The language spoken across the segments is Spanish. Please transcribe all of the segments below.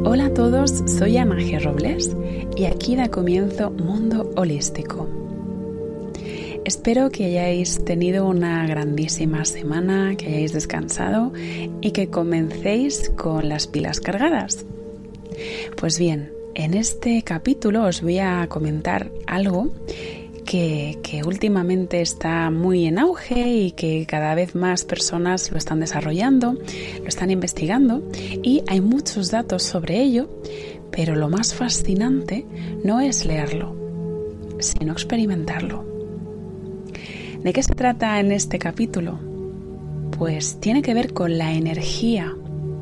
Hola a todos, soy Ana G. Robles y aquí da comienzo Mundo Holístico. Espero que hayáis tenido una grandísima semana, que hayáis descansado y que comencéis con las pilas cargadas. Pues bien, en este capítulo os voy a comentar algo que últimamente está muy en auge y que cada vez más personas lo están desarrollando, lo están investigando y hay muchos datos sobre ello, pero lo más fascinante no es leerlo, sino experimentarlo. ¿De qué se trata en este capítulo? Pues tiene que ver con la energía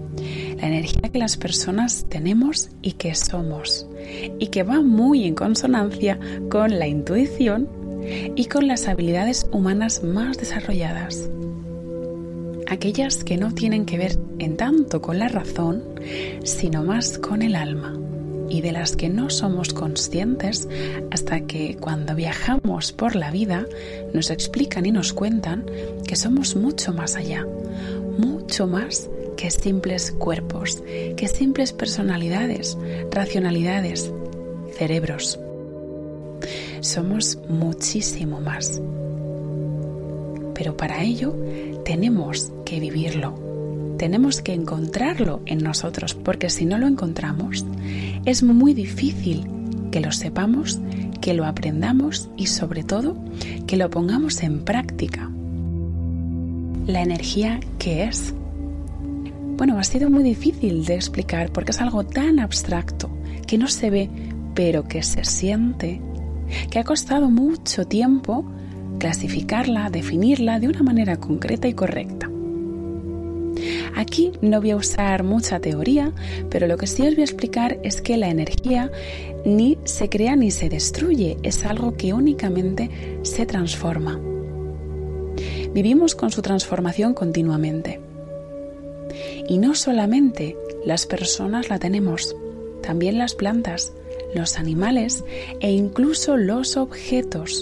que las personas tenemos y que somos, y que va muy en consonancia con la intuición y con las habilidades humanas más desarrolladas. Aquellas que no tienen que ver en tanto con la razón, sino más con el alma, y de las que no somos conscientes hasta que cuando viajamos por la vida nos explican y nos cuentan que somos mucho más allá, mucho más que simples cuerpos, que simples personalidades, racionalidades, cerebros. Somos muchísimo más. Pero para ello tenemos que vivirlo, tenemos que encontrarlo en nosotros, porque si no lo encontramos, es muy difícil que lo sepamos, que lo aprendamos y sobre todo que lo pongamos en práctica. La energía, ¿qué es? Bueno, ha sido muy difícil de explicar porque es algo tan abstracto que no se ve, pero que se siente, que ha costado mucho tiempo clasificarla, definirla de una manera concreta y correcta. Aquí no voy a usar mucha teoría, pero lo que sí os voy a explicar es que la energía ni se crea ni se destruye, es algo que únicamente se transforma. Vivimos con su transformación continuamente. Y no solamente las personas la tenemos, también las plantas, los animales e incluso los objetos.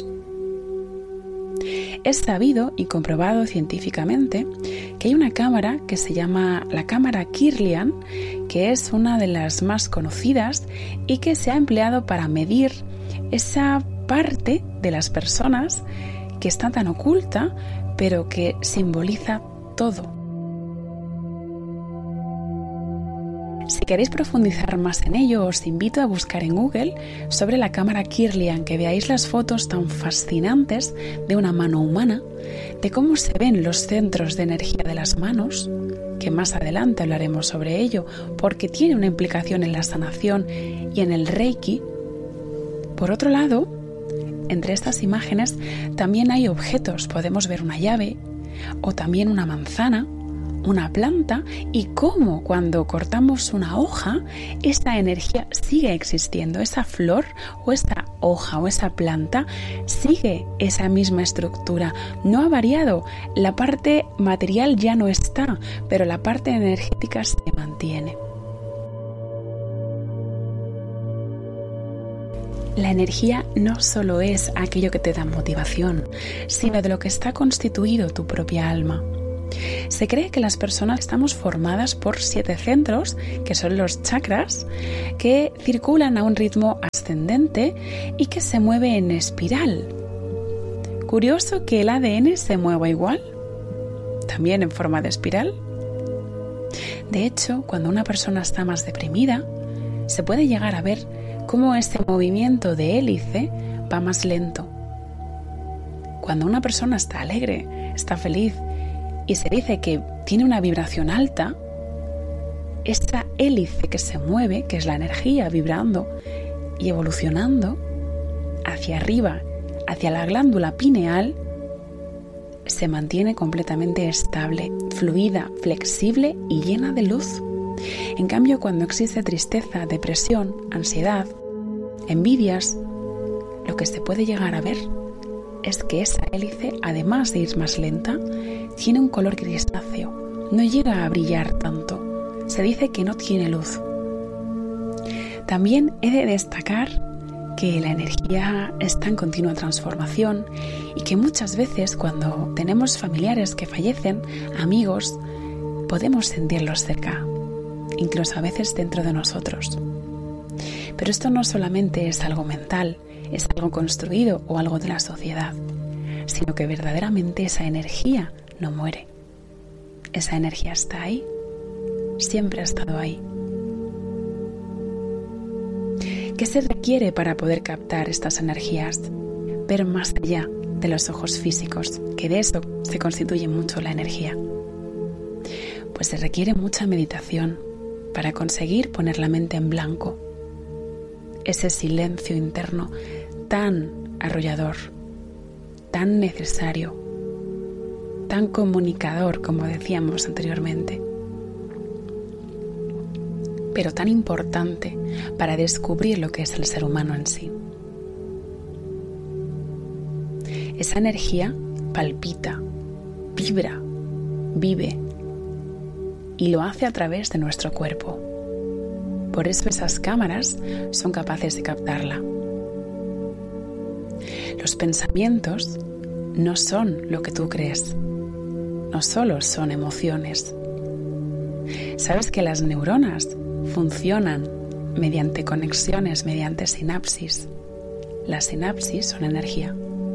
Es sabido y comprobado científicamente que hay una cámara que se llama la cámara Kirlian, que es una de las más conocidas y que se ha empleado para medir esa parte de las personas que está tan oculta, pero que simboliza todo. Si queréis profundizar más en ello, os invito a buscar en Google sobre la cámara Kirlian, que veáis las fotos tan fascinantes de una mano humana, de cómo se ven los centros de energía de las manos, que más adelante hablaremos sobre ello, porque tiene una implicación en la sanación y en el Reiki. Por otro lado, entre estas imágenes también hay objetos, podemos ver una llave o también una manzana, una planta y cómo cuando cortamos una hoja, esa energía sigue existiendo, esa flor o esa hoja o esa planta sigue esa misma estructura, no ha variado, la parte material ya no está, pero la parte energética se mantiene. La energía no solo es aquello que te da motivación, sino de lo que está constituido tu propia alma. Se cree que las personas estamos formadas por 7 centros, que son los chakras, que circulan a un ritmo ascendente y que se mueve en espiral. Curioso que el ADN se mueva igual, también en forma de espiral. De hecho, cuando una persona está más deprimida, se puede llegar a ver cómo ese movimiento de hélice va más lento. Cuando una persona está alegre, está feliz, y se dice que tiene una vibración alta, esa hélice que se mueve, que es la energía vibrando y evolucionando hacia arriba, hacia la glándula pineal, se mantiene completamente estable, fluida, flexible y llena de luz. En cambio, cuando existe tristeza, depresión, ansiedad, envidias, lo que se puede llegar a ver es que esa hélice, además de ir más lenta, tiene un color grisáceo, no llega a brillar tanto, se dice que no tiene luz. También he de destacar que la energía está en continua transformación y que muchas veces cuando tenemos familiares que fallecen, amigos, podemos sentirlos cerca. incluso a veces dentro de nosotros. Pero esto no solamente es algo mental, es algo construido o algo de la sociedad, sino que verdaderamente esa energía no muere. Esa energía está ahí, siempre ha estado ahí. ¿Qué se requiere para poder captar estas energías? Ver más allá de los ojos físicos, que de eso se constituye mucho la energía. Pues se requiere mucha meditación para conseguir poner la mente en blanco. Ese silencio interno tan arrollador, tan necesario, tan comunicador, como decíamos anteriormente, pero tan importante para descubrir lo que es el ser humano en sí. Esa energía palpita, vibra, vive y lo hace a través de nuestro cuerpo. Por eso esas cámaras son capaces de captarla. Los pensamientos no son lo que tú crees, no solo son emociones. ¿Sabes que las neuronas funcionan mediante conexiones, mediante sinapsis? Las sinapsis son energía.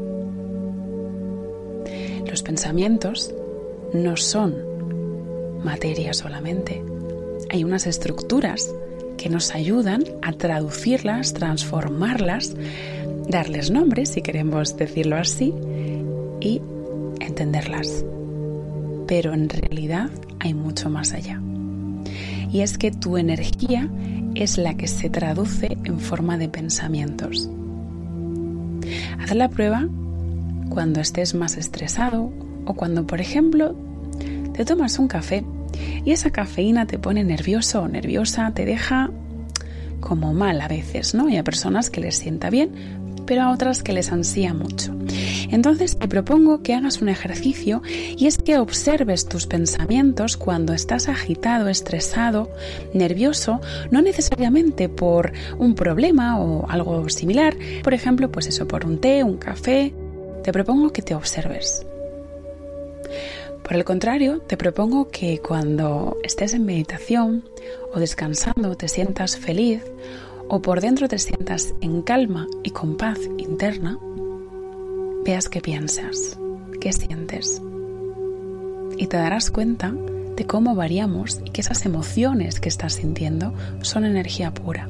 Los pensamientos no son materia solamente. Hay unas estructuras que nos ayudan a traducirlas, transformarlas, darles nombres, si queremos decirlo así, y entenderlas. Pero en realidad hay mucho más allá. Y es que tu energía es la que se traduce en forma de pensamientos. Haz la prueba cuando estés más estresado o cuando, por ejemplo, te tomas un café y esa cafeína te pone nervioso o nerviosa, te deja como mal a veces, ¿no? Hay a personas que les sienta bien, pero a otras que les ansía mucho. Entonces te propongo que hagas un ejercicio y es que observes tus pensamientos cuando estás agitado, estresado, nervioso, no necesariamente por un problema o algo similar, por ejemplo, pues eso, por un té, un café. Te propongo que te observes. Por el contrario, te propongo que cuando estés en meditación o descansando te sientas feliz o por dentro te sientas en calma y con paz interna, veas qué piensas, qué sientes. Y te darás cuenta de cómo variamos y que esas emociones que estás sintiendo son energía pura.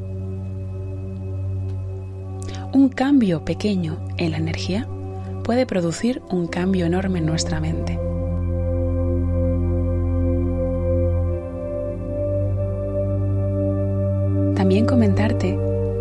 Un cambio pequeño en la energía puede producir un cambio enorme en nuestra mente. También comentarte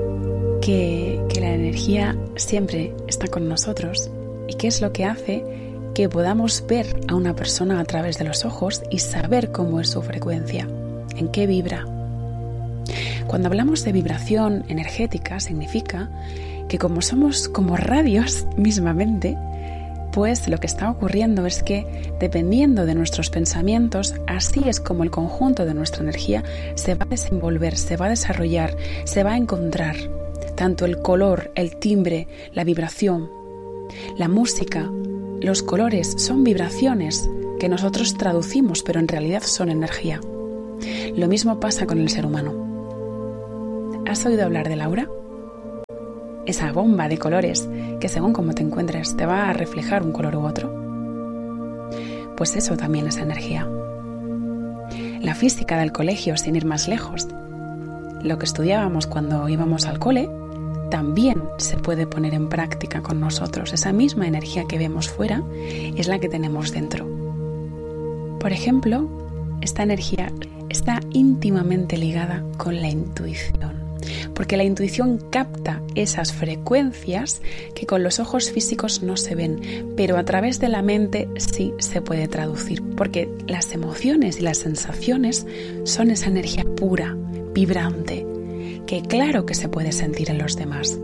que la energía siempre está con nosotros y que es lo que hace que podamos ver a una persona a través de los ojos y saber cómo es su frecuencia, en qué vibra. Cuando hablamos de vibración energética significa que como somos como radios mismamente, pues lo que está ocurriendo es que dependiendo de nuestros pensamientos, así es como el conjunto de nuestra energía se va a desenvolver, se va a desarrollar, se va a encontrar. Tanto el color, el timbre, la vibración, la música, los colores son vibraciones que nosotros traducimos, pero en realidad son energía. Lo mismo pasa con el ser humano. ¿Has oído hablar del aura? Esa bomba de colores que según cómo te encuentres te va a reflejar un color u otro. Pues eso también es energía. La física del colegio, sin ir más lejos, lo que estudiábamos cuando íbamos al cole, también se puede poner en práctica con nosotros. Esa misma energía que vemos fuera es la que tenemos dentro. Por ejemplo, esta energía está íntimamente ligada con la intuición. Porque la intuición capta esas frecuencias que con los ojos físicos no se ven, pero a través de la mente sí se puede traducir, porque las emociones y las sensaciones son esa energía pura, vibrante, que claro que se puede sentir en los demás.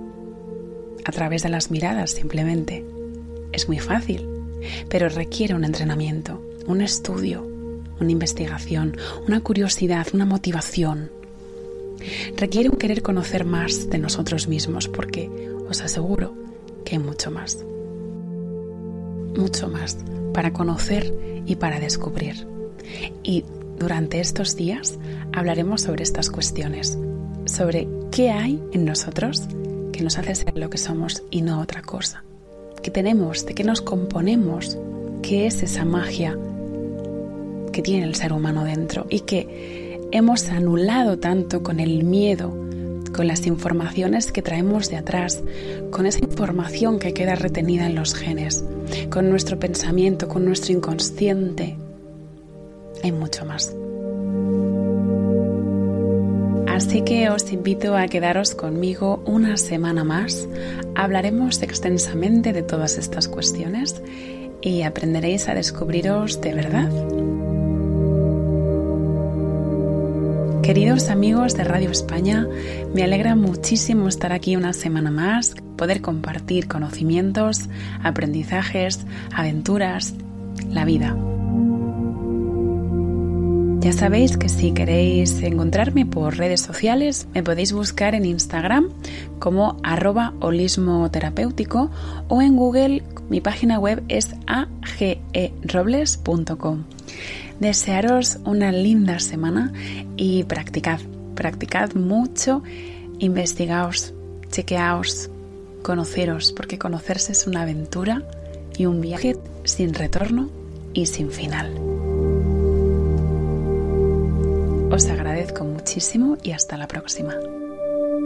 A través de las miradas simplemente. Es muy fácil, pero requiere un entrenamiento, un estudio, una investigación, una curiosidad, una motivación. Requiere un querer conocer más de nosotros mismos porque os aseguro que hay mucho más para conocer y para descubrir. Y durante estos días hablaremos sobre estas cuestiones, sobre qué hay en nosotros que nos hace ser lo que somos y no otra cosa. ¿Qué tenemos? ¿De qué nos componemos? ¿Qué es esa magia que tiene el ser humano dentro y que hemos anulado tanto con el miedo, con las informaciones que traemos de atrás, con esa información que queda retenida en los genes, con nuestro pensamiento, con nuestro inconsciente? Hay mucho más. Así que os invito a quedaros conmigo una semana más. Hablaremos extensamente de todas estas cuestiones y aprenderéis a descubriros de verdad. Queridos amigos de Radio España, me alegra muchísimo estar aquí una semana más, poder compartir conocimientos, aprendizajes, aventuras, la vida. Ya sabéis que si queréis encontrarme por redes sociales, me podéis buscar en Instagram como @holismoterapéutico o en Google, mi página web es agerobles.com. Desearos una linda semana y practicad mucho, investigaos, chequeaos, conoceros, porque conocerse es una aventura y un viaje sin retorno y sin final. Os agradezco muchísimo y hasta la próxima.